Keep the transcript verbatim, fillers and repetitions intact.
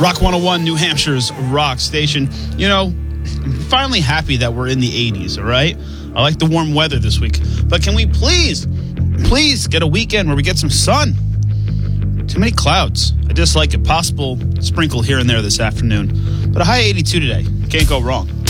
Rock one oh one, New Hampshire's rock station. You know, I'm finally happy that we're in the eighties, all right? I like the warm weather this week. But can we please, please get a weekend where we get some sun? Too many clouds. I dislike it. Possible sprinkle here and there this afternoon. But a high eighty-two today. Can't go wrong.